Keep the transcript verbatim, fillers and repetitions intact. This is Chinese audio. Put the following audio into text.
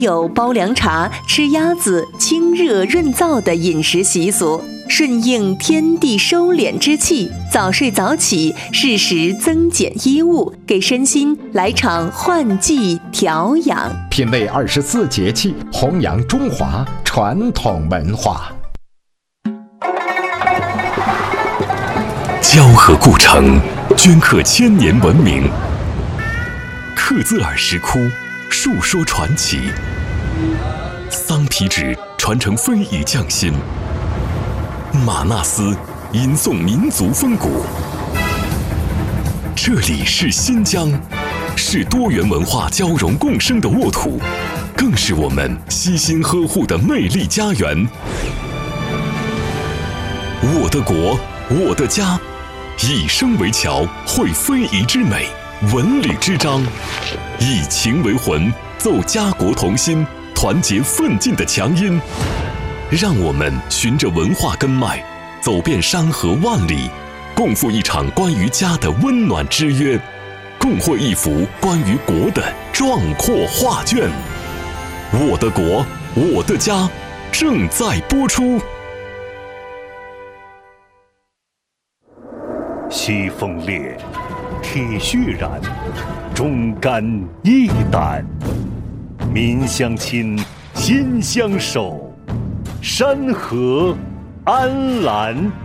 有煲凉茶、吃鸭子、清热润燥的饮食习俗，顺应天地收敛之气，早睡早起，适时增减衣物，给身心来场换季调养。 品味二十四节气，弘扬中华传统文化。 交河故城，镌刻千年文明；克孜尔石窟，述说传奇；桑皮纸传承非遗匠心；玛纳斯吟诵民族风骨。这里是新疆，是多元文化交融共生的沃土，更是我们悉心呵护的魅力家园。我的国，我的家，以声为桥，绘非遗之美，文旅之章，以情为魂，奏家国同心，团结奋进的强音。让我们循着文化根脉，走遍山河万里，共赴一场关于家的温暖之约，共绘一幅关于国的壮阔画卷。我的国，我的家，正在播出。 西风烈，铁血燃，忠肝义胆，民相亲，心相守，山河安澜。